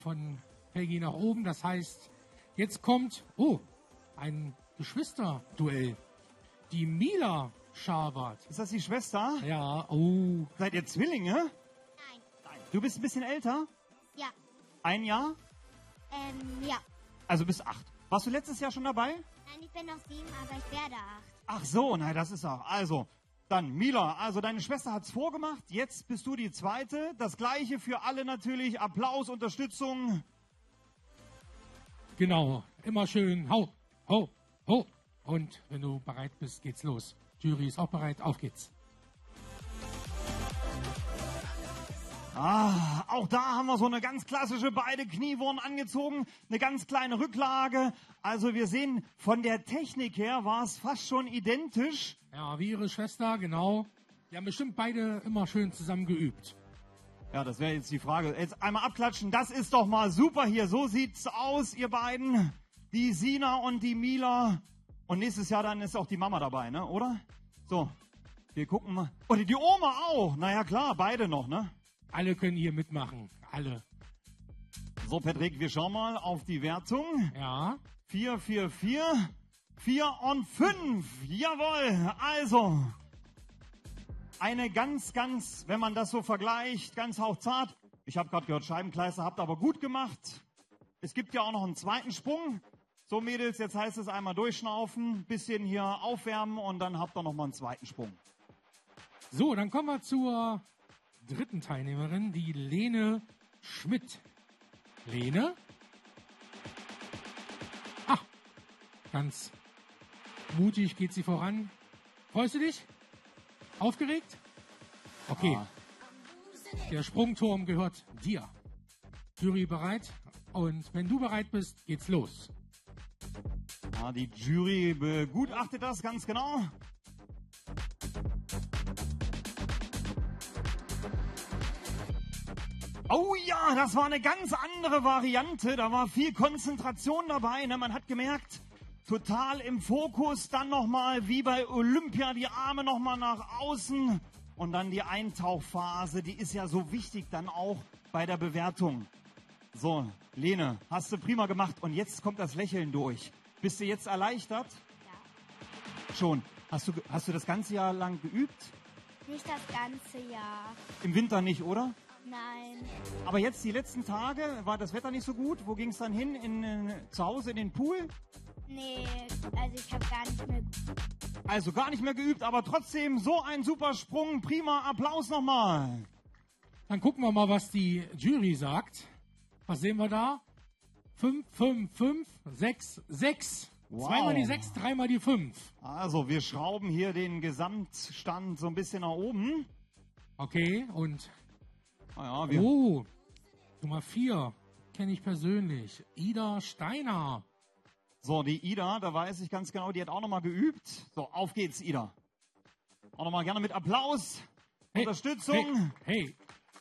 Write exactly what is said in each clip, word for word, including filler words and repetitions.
von Peggy nach oben. Das heißt, jetzt kommt, oh, ein Geschwisterduell. Die Mila Schabert. Ist das die Schwester? Ja, oh. Seid ihr Zwillinge? Nein. Du bist ein bisschen älter? Ja. Ein Jahr? Ähm, ja. Also bis acht. Warst du letztes Jahr schon dabei? Nein, ich bin noch sieben, aber ich werde acht. Ach so, nein, das ist auch. Also, dann Mila, also deine Schwester hat's vorgemacht, jetzt bist du die Zweite. Das Gleiche für alle natürlich. Applaus, Unterstützung. Genau, immer schön, ho, ho, ho. Und wenn du bereit bist, geht's los. Jury ist auch bereit, auf geht's. Ah, auch da haben wir so eine ganz klassische, beide Knie wurden angezogen, eine ganz kleine Rücklage. Also wir sehen, von der Technik her war es fast schon identisch. Ja, wie ihre Schwester, genau. Die haben bestimmt beide immer schön zusammen geübt. Ja, das wäre jetzt die Frage. Jetzt einmal abklatschen, das ist doch mal super hier. So sieht's aus, ihr beiden. Die Sina und die Mila. Und nächstes Jahr dann ist auch die Mama dabei, ne, oder? So, wir gucken mal. Oh, die Oma auch. Naja, klar, beide noch, ne? Alle können hier mitmachen, alle. So, Patrick, wir schauen mal auf die Wertung. Ja. Vier, vier, vier, vier und fünf. Jawohl, also eine ganz, ganz, wenn man das so vergleicht, ganz hauchzart. Ich habe gerade gehört, Scheibenkleister habt aber gut gemacht. Es gibt ja auch noch einen zweiten Sprung. So, Mädels, jetzt heißt es einmal durchschnaufen, bisschen hier aufwärmen und dann habt ihr noch mal einen zweiten Sprung. So, dann kommen wir zur dritten Teilnehmerin, die Lene Schmidt. Lene? Ah, ganz mutig geht sie voran. Freust du dich? Aufgeregt? Okay. Ah. Der Sprungturm gehört dir. Jury bereit? Und wenn du bereit bist, geht's los. Ja, die Jury begutachtet das ganz genau. Oh ja, das war eine ganz andere Variante. Da war viel Konzentration dabei. Ne? Man hat gemerkt, total im Fokus. Dann nochmal wie bei Olympia die Arme nochmal nach außen. Und dann die Eintauchphase. Die ist ja so wichtig dann auch bei der Bewertung. So, Lene, hast du prima gemacht. Und jetzt kommt das Lächeln durch. Bist du jetzt erleichtert? Ja. Schon. Hast du, hast du das ganze Jahr lang geübt? Nicht das ganze Jahr. Im Winter nicht, oder? Nein. Aber jetzt die letzten Tage, war das Wetter nicht so gut? Wo ging es dann hin? In, in, zu Hause in den Pool? Nee, also ich habe gar nicht mehr geübt. Also gar nicht mehr geübt, aber trotzdem so ein super Sprung. Prima, Applaus nochmal. Dann gucken wir mal, was die Jury sagt. Was sehen wir da? Fünf, fünf, fünf, sechs, sechs. Wow. Zweimal die sechs, dreimal die fünf. Also wir schrauben hier den Gesamtstand so ein bisschen nach oben. Okay, und Ah ja, wir oh, Nummer vier kenne ich persönlich. Ida Steiner. So, die Ida, da weiß ich ganz genau, die hat auch nochmal geübt. So, auf geht's, Ida. Auch nochmal gerne mit Applaus, Hey, Unterstützung. Hey, hey.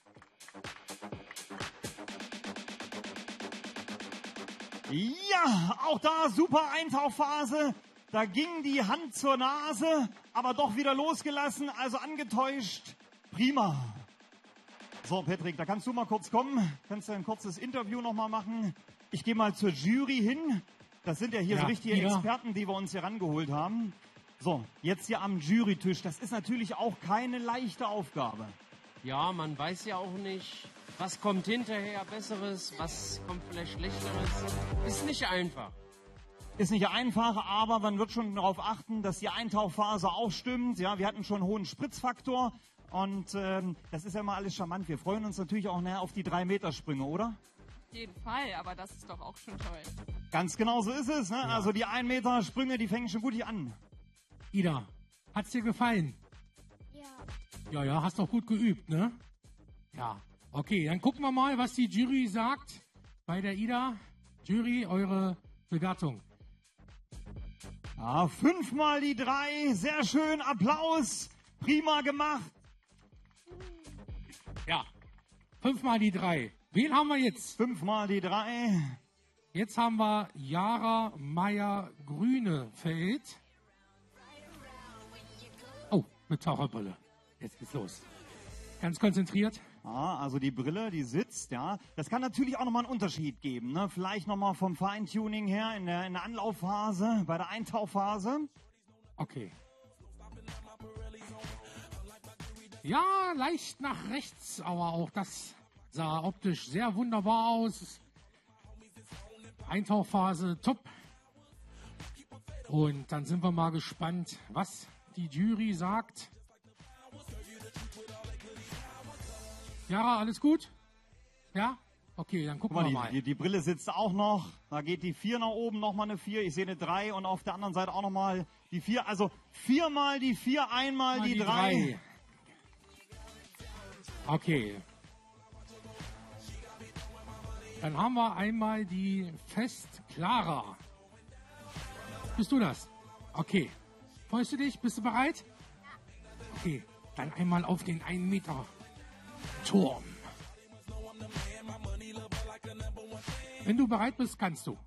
Ja, auch da super Eintauchphase. Da ging die Hand zur Nase, aber doch wieder losgelassen, also angetäuscht. Prima. So, Patrick, da kannst du mal kurz kommen. Kannst du ein kurzes Interview nochmal machen. Ich gehe mal zur Jury hin. Das sind ja hier Ja, so richtige ja. Experten, die wir uns hier rangeholt haben. So, jetzt hier am Jurytisch. Das ist natürlich auch keine leichte Aufgabe. Ja, man weiß ja auch nicht, was kommt hinterher Besseres, was kommt vielleicht Schlechteres. Ist nicht einfach. Ist nicht einfach, aber man wird schon darauf achten, dass die Eintauchphase auch stimmt. Ja, wir hatten schon einen hohen Spritzfaktor und ähm, das ist ja mal alles charmant. Wir freuen uns natürlich auch näher auf die drei Meter Sprünge, oder? Auf jeden Fall, aber das ist doch auch schon toll. Ganz genau so ist es. Ne? Ja. Also die ein Meter Sprünge, die fängen schon gut hier an. Ida, hat's dir gefallen? Ja. Ja, ja, hast doch gut geübt, ne? Ja. Okay, dann gucken wir mal, was die Jury sagt bei der Ida. Jury, eure Bewertung. Ja, fünfmal die drei, sehr schön, Applaus, prima gemacht. Ja, fünfmal die drei. Wen haben wir jetzt? Fünfmal die drei. Jetzt haben wir Jara Meier-Grünefeld. Oh, mit Taucherbrille. Jetzt geht's los. Ganz konzentriert. Ja, also die Brille, die sitzt, ja. Das kann natürlich auch nochmal einen Unterschied geben, ne? Vielleicht nochmal vom Feintuning her in der, in der Anlaufphase, bei der Eintauchphase. Okay. Ja, leicht nach rechts, aber auch das sah optisch sehr wunderbar aus. Eintauchphase top. Und dann sind wir mal gespannt, was die Jury sagt. Jara, alles gut? Ja? Okay, dann gucken Guck wir mal, mal. die, die, die Brille sitzt auch noch. Da geht die vier nach oben, nochmal eine vier. Ich sehe eine drei und auf der anderen Seite auch nochmal die vier. Also viermal die vier, einmal Mal die, die drei. drei. Okay. Dann haben wir einmal die Fest Clara. Bist du das? Okay. Freust du dich? Bist du bereit? Okay. Dann einmal auf den einen Meter Turm. Wenn du bereit bist, kannst du.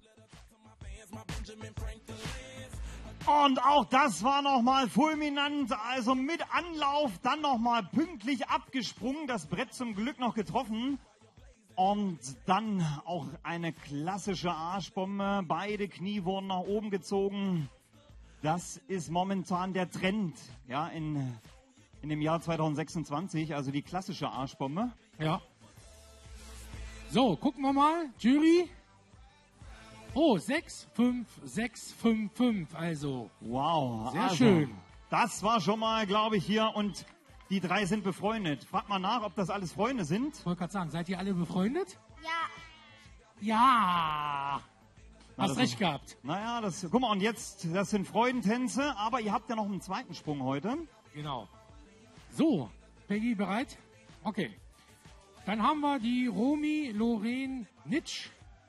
Und auch das war nochmal fulminant. Also mit Anlauf, dann nochmal pünktlich abgesprungen. Das Brett zum Glück noch getroffen. Und dann auch eine klassische Arschbombe. Beide Knie wurden nach oben gezogen. Das ist momentan der Trend, ja, in, in dem Jahr zwanzig sechsundzwanzig. Also die klassische Arschbombe. Ja. So, gucken wir mal. Jury. Oh, sechs, fünf, sechs, fünf, fünf. Also, Wow. sehr also, schön. Das war schon mal, glaube ich, hier. Und die drei sind befreundet. Fragt mal nach, ob das alles Freunde sind. Ich wollte gerade sagen, seid ihr alle befreundet? Ja, Ja. Na, Hast das recht ist- gehabt. Naja, das, guck mal, und jetzt, das sind Freudentänze. Aber ihr habt ja noch einen zweiten Sprung heute. Genau. So, Peggy, bereit? Okay. Dann haben wir die Romy Lorraine Nitsch.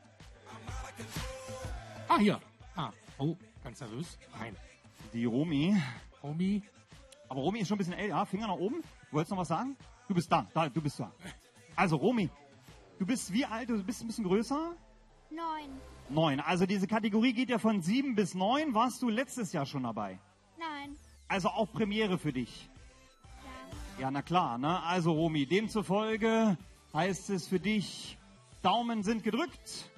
Ah, hier. Ah, oh, ganz nervös. Nein. Die Romy. Romy. Aber Romy ist schon ein bisschen älter. Ja, Finger nach oben. Du wolltest noch was sagen? Du bist da. Da, du bist da. Also, Romy, du bist wie alt? Du bist ein bisschen größer? neun. Neun. Also, diese Kategorie geht ja von sieben bis neun. Warst du letztes Jahr schon dabei? Nein. Also auch Premiere für dich. Ja. Ja, na klar, ne? Also, Romy, demzufolge heißt es für dich, Daumen sind gedrückt.